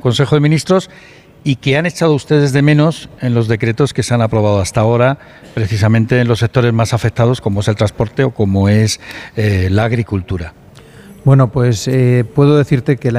Consejo de Ministros y que han echado ustedes de menos en los decretos que se han aprobado hasta ahora, precisamente en los sectores más afectados, como es el transporte o como es la agricultura. Bueno, pues puedo decirte que